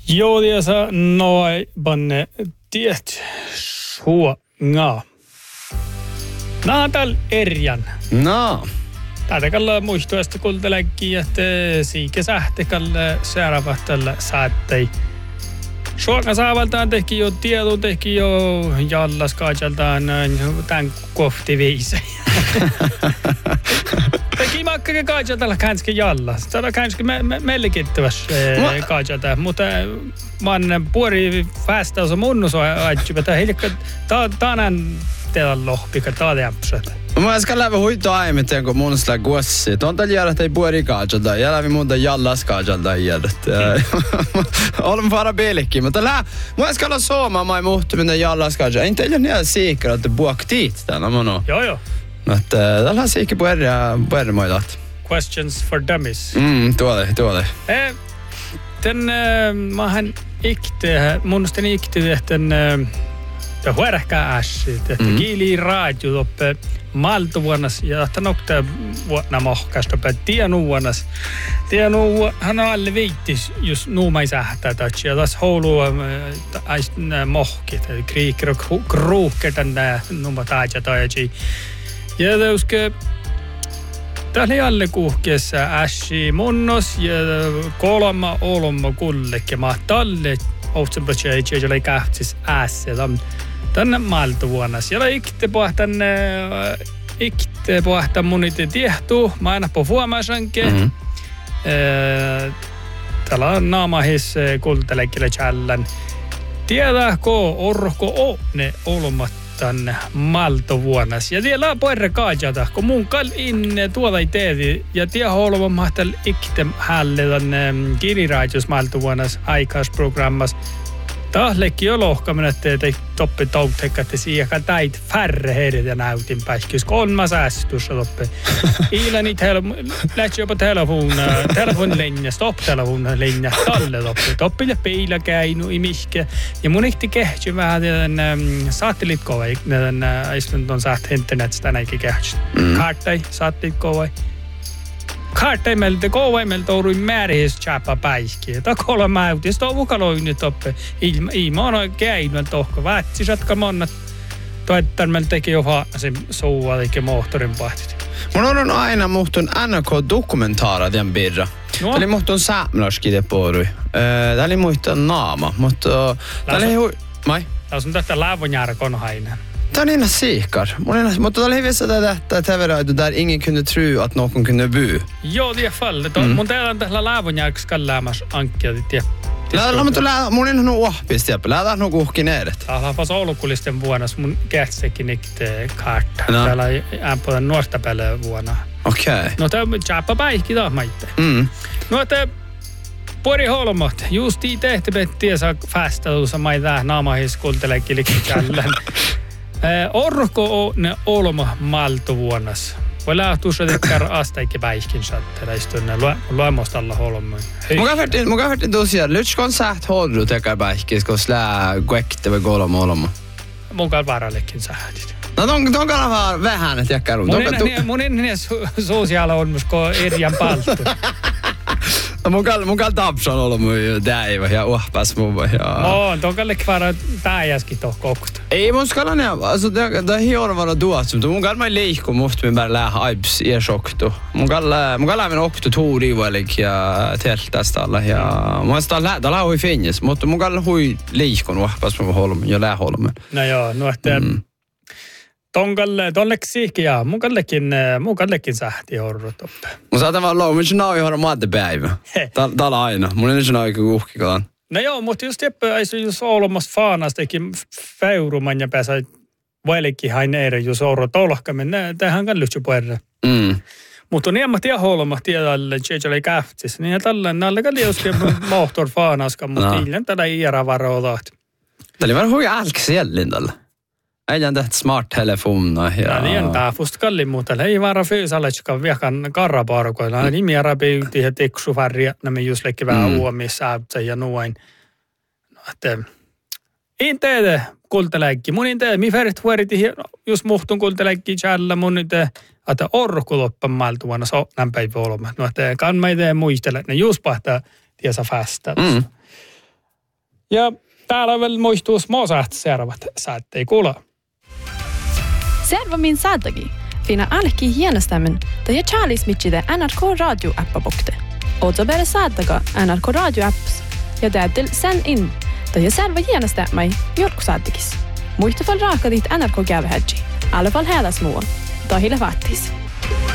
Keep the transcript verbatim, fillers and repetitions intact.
Joo, tiesa noi banne tiet suongaa. Naatal erjan. No. Tätä kalla muistuesta kulteläkkiä, että siike sähte kalla seuraavattalla saattei. Suonga saavaltaan teki jo tiedon, teki jo jallas kaajaltaan tämän kohti viisi. Teki makkake kaajaltalla känske jallas. Tätä känske me, me, mellikittäväs kaajalta, mutta man puori fästäys on munnus ajattu, että hiljakka tänään teillä lohpika taadämpsät. Mä ska läpi huitu aiemmin, kun mun sitä kuossi. Tuon tällä järjestä ei puori kaajalta. Ja läpi muuta jallas kaajalta järjestä. Olen vara pelikki, mutta lää, mä ska olla sooma, mä ei muhtu minne jallas kaajalta. Ei teillä niin siikra, että buaktiit tänä mono. Joo, joo. Mutta tällä on siikki puori ja puori moidat. Questions for dummies. Mm, tuolle, tuolle. Eh, tän, mä hän ikte, munnustan ikte, että ja huorähkää ässit, että mm-hmm. kiili raadju toppe maltuvuonnas ja että nokta vuonna mohkasta pää tienu vuonnas. Tienu, hän on alle viittis, jos nuumai sähtää tatsi ja tässä houlu äist mohkit, kriikir og kruukker tänne nuuma taatja taatsi. Ja teuske, täällä oli alle kuhkeessa ässi munnos ja kolma olomma kullekke maa talle ohtsenpötsiä ei ole kähtsis ässä. Tänne maltuvuonnas. Ja ikte pohtan ikte pohtan munite tiehtuu. Mä aina po huomaasanke. Mm-hmm. Täällä on naamahis kultelekille challan. Tiedäkö orko o ne olmat tänne maltuvuonnas. Ja tiedä on poire kaajata, kun mun kal inne tuoda ei teeti. Ja tiedä olma mahtal ikte hälle tänne kiriraajus maltuvuonnas aikaisprogrammas. Tahlekki jo lohkaminen, että te toppi toutekka, että siihen täit färre heidät ja näytin päiskys. Kolmas äästussa toppi. Iila niitä lähtsi jopa telefon, telefonlinja, stop-telefonlinja, talle toppi. Toppi ja peila käynyt i mihke. Ja mun ehti kehtsy vähän tämän satelliitkovai, tämän istun ton saat internetistä näinkin kehtsy. Kartai, satelliitkovai. Kartaimelta, kovaimelta oudui määrähes chapa päiskiä. Takolla mäytis, tuo ukaloini toppe. Ilma on käynyt tohko. Vätsisatka monnat. Toettarmelta teki jo haasin suua, eikä moottorin pahtit. Mun on aina muhtun N K-dokumentaara tämän birra. No. Tämä oli muhtun säämläskide poorui. Tämä oli muhtun naama, mutta... Tämä oli hui... Mai? Tämä on tästä lävonjärkon hainen. Tämä on innan siikar. Mutta tämä oli hyvissä tätä täveröitu, där ingen kunde tro att någon kunde bo. Joo, det är fallet. Mm. Mun täällä on tällä lävonjärks kallämäs ankkia. Lää, mutta lää, mun en ole uahpista jäppä. Lää nuo kuhkin edet. Täällä on pas oulukullisten vuonna, mun kähtsekin ikte kartta. No. Täällä on på den nuorta päälle vuonna. Okei. Okay. No tää on tjappa päihki taas maitte. Mm. No että Pori holmat. Just i tehtäpettiä saa fästäluussa maita naamahis kultelekkilikki källän. Orko on ne olma maltuvuonnas. Voi lähtuussa tekkär astaikin päihkin saatteella istunne luomostalla holmoin. Mun käfertin tosiaan, lytskon säht hodru tekkär päihkis, kos lää kuekte vai kolma olma. Mun käy varallekin sähtit. No ton, ton kannaa vaan vähän, että jäkkär on. Mun ennen sosiaala on myös ko erjan palttu. No mun kall, mun kall tapsan olla mun täivä ja uhpas mun ja... On, ton kalle kvara täijäskin toh kokta. Ei mun skalla ne, alltså det det hior vara duat, mutta mun kall mai leikko muht min bara lää aibs i sokto. Mun kall mun kall men okto tori välik ja teltasta alla ja mun sta lää, da hui finnes, mutta mun kall hui leikko uhpas mun holm ja lää holmen. No joo, no että mm. Tongalle, tolleksi ja mun kallekin, mun kallekin sähti horro toppe. Mun saatan vaan loo, mun sinä on maattepäivä. Täällä aina, mun ei sinä oikein uhkikaan. No joo, mutta just jeppä, ei se just olemassa faanastakin feuruman ja pääsä vaikka hain eri, jos orro tolkamen, tähän kan lyhtsy puerre. Mm. Mutta on jämmä tiedä holma tiedälle, tjejalle kähtis, niin tällainen nalle kan liuskin mohtor faanaska, mutta illan tällä iära varoa tahti. Tämä oli vähän hui älksiellin tällä. Ei jää täht smart-telefonia. Ja liian pääfust kalli, mutta ei vara fyysalletska viekan karraparkoilla. Nimi arabi yti ja teksu värriä, nämä just leikki vähän mm. uomissa äytsä ja noin. No, että en teede kulteläikki. Mun en teede, mi färrit hueriti just muhtun kulteläikki tjällä mun ite, että orku loppan maltuana so nämpäivä olema. No, että kann mä ite muistele, että ne just pahtaa tiesä fästä. Mm. Ja täällä vielä muistuus mosaat servat saattei kuulla. Serva min saadagi. Finna alki hienostammen, da jag Charlies mitchide N R K radio-appa bokte. Ozo bere saadaga N R K radio-apps. Ja täytyy sen in, da jag serva hienostamai jorku saadagis. Muista fall raka dit N R K-gävehädji. Alla fall hela små. Da hila fattis.